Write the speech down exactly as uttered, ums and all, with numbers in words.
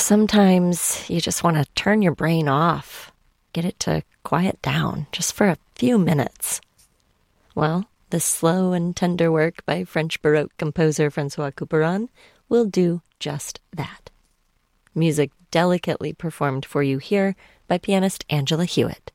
Sometimes you just want to turn your brain off, get it to quiet down just for a few minutes. Well, this slow and tender work by French Baroque composer Francois Couperin will do just that. Music delicately performed for you here by pianist Angela Hewitt.